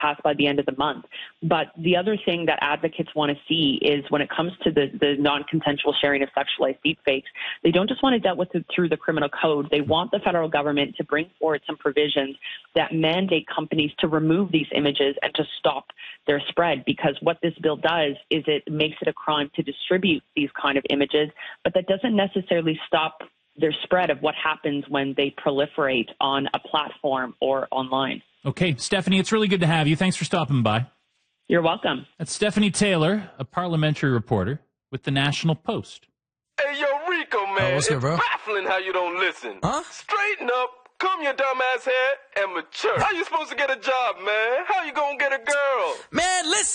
passed by the end of the month. But the other thing that advocates want to see is when it comes to the non-consensual sharing of sexualized deepfakes, they don't just want to deal with it through the criminal code. They want the federal government to bring forward some provisions that mandate companies to remove these images and to stop their spread, because what this bill does is it makes it a crime to distribute these kind of images, but that doesn't necessarily stop their spread of what happens when they proliferate on a platform or online. Okay, Stephanie, it's really good to have you. Thanks for stopping by. You're welcome. That's Stephanie Taylor, a parliamentary reporter with the National Post. Hey, yo, Rico, man, what's good, bro? It's baffling how you don't listen. Huh? Straighten up, comb your dumb ass head, and mature. How you supposed to get a job, man? How you gonna get a girl? Man, listen.